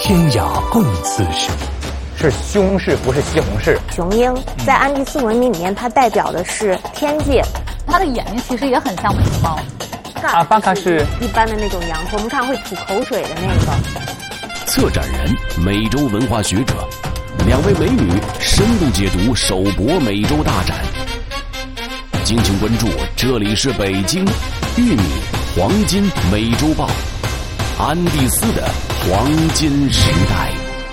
天涯共此时。 是西红柿，不是西红柿。 雄鹰在安第斯文明里面，它代表的是天界。 它的眼睛其实也很像美猫。 阿巴卡是一般的那种羊驼，我们看会吐口水的那个。 策展人美洲文化学者，两位美女深度解读首博美洲大展。敬请关注，这里是北京玉米黄金美洲豹，安第斯的黄金时代。